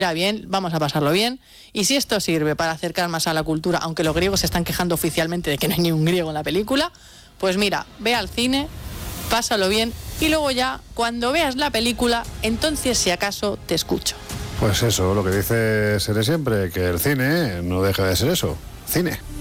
bien, vamos a pasarlo bien, y si esto sirve para acercar más a la cultura, aunque los griegos se están quejando oficialmente de que no hay ni un griego en la película, pues mira, ve al cine, pásalo bien, y luego ya, cuando veas la película, entonces si acaso te escucho. Pues eso, lo que dice Sere siempre, que el cine no deja de ser eso, cine.